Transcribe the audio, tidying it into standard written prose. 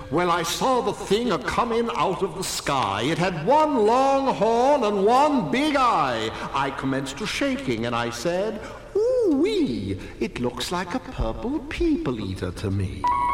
Well, I saw the thing a-comin' out of the sky. It had one long horn and one big eye. I commenced to shaking, and I said, "Ooh-wee, it looks like a purple people-eater to me."